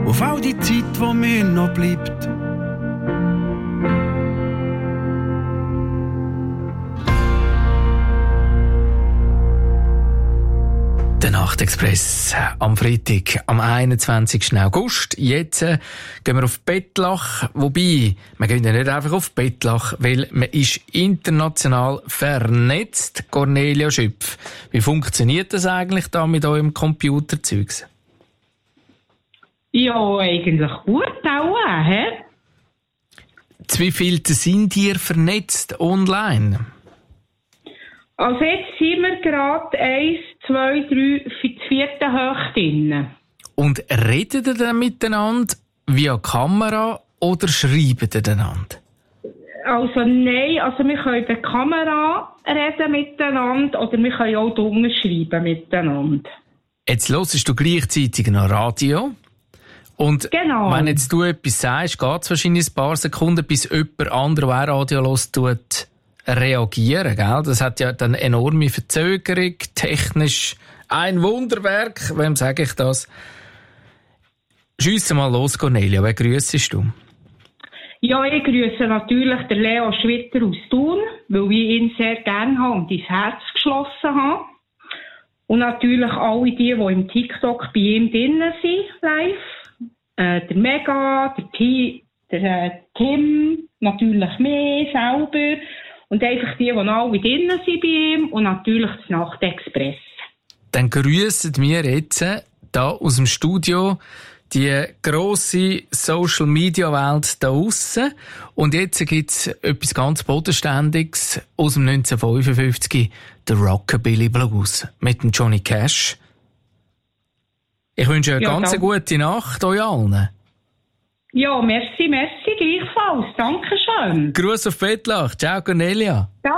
auf all die Zeit, die mir noch bleibt. Der Nachtexpress am Freitag, am 21. August. Jetzt gehen wir auf Bettlach. Wobei, wir gehen ja nicht einfach auf Bettlach, weil man ist international vernetzt. Cornelia Schüpf, wie funktioniert das eigentlich da mit eurem Computerzeugs? Ja, eigentlich gut auch, hä? Zu wie viel sind ihr vernetzt online? Also jetzt sind wir gerade 1, 2, 3, 4. Hoch drin. Und redet ihr dann miteinander via Kamera oder schreibt ihr einander? Also nein, also wir können per Kamera reden miteinander oder wir können auch drunter schreiben miteinander. Jetzt hörst du gleichzeitig noch Radio. Und genau. Wenn jetzt du etwas sagst, geht es wahrscheinlich ein paar Sekunden, bis jemand anderer, der auch Radio hört, tut reagieren, gell? Das hat ja dann enorme Verzögerung, technisch ein Wunderwerk. Wem sage ich das? Schiesse mal los, Cornelia. Wen grüssest du? Ja, ich grüße natürlich den Leo Schwitter aus Thun, weil ich ihn sehr gerne habe und ins Herz geschlossen habe. Und natürlich alle die im TikTok bei ihm drinnen sind, live. Der Mega, der Tim, natürlich mich selber. Und einfach die alle drinnen sind bei ihm und natürlich das Nachtexpress. Dann grüssen wir jetzt hier aus dem Studio die grosse Social-Media-Welt da aussen. Und jetzt gibt es etwas ganz Bodenständiges aus dem 1955, der Rockabilly Blues mit dem Johnny Cash. Ich wünsche eine ganz gute Nacht euch allen. Ja, merci, gleichfalls. Dankeschön. Gruß auf Bettlach. Ciao, Cornelia. Ciao.